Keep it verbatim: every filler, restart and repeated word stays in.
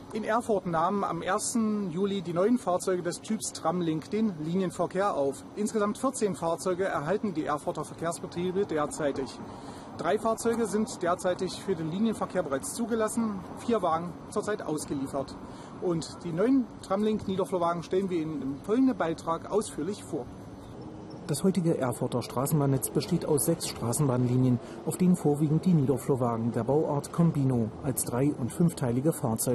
In Erfurt nahmen am ersten Juli die neuen Fahrzeuge des Typs Tramlink den Linienverkehr auf. Insgesamt vierzehn Fahrzeuge erhalten die Erfurter Verkehrsbetriebe derzeitig. Drei Fahrzeuge sind derzeitig für den Linienverkehr bereits zugelassen, vier Wagen zurzeit ausgeliefert. Und die neuen Tramlink-Niederflurwagen stellen wir Ihnen im folgenden Beitrag ausführlich vor. Das heutige Erfurter Straßenbahnnetz besteht aus sechs Straßenbahnlinien, auf denen vorwiegend die Niederflurwagen der Bauart Combino als drei- und fünfteilige Fahrzeuge